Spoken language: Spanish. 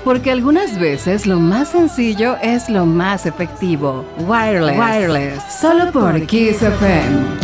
Porque algunas veces lo más sencillo es lo más efectivo. Wireless. Solo por Kiss FM.